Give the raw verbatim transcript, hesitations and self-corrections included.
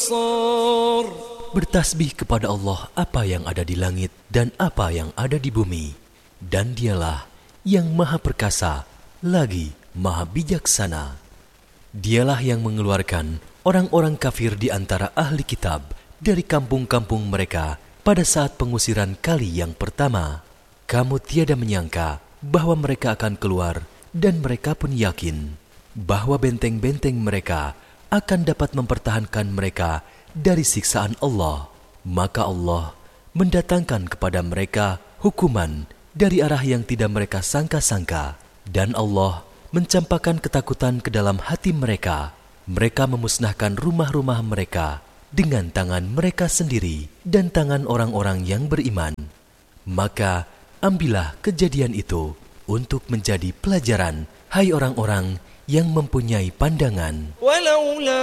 والأبصار. Bertasbih kepada Allah apa yang ada di langit dan apa yang ada di bumi. Dan dialah yang maha perkasa, lagi maha bijaksana. Dialah yang mengeluarkan orang-orang kafir di antara ahli kitab dari kampung-kampung mereka pada saat pengusiran kali yang pertama. Kamu tiada menyangka bahwa mereka akan keluar, dan mereka pun yakin bahwa benteng-benteng mereka akan dapat mempertahankan mereka dari siksaan Allah. Maka Allah mendatangkan kepada mereka hukuman dari arah yang tidak mereka sangka-sangka, dan Allah mencampakkan ketakutan ke dalam hati mereka. Mereka memusnahkan rumah-rumah mereka dengan tangan mereka sendiri dan tangan orang-orang yang beriman. Maka ambillah kejadian itu untuk menjadi pelajaran, hai orang-orang yang mempunyai pandangan. ولولا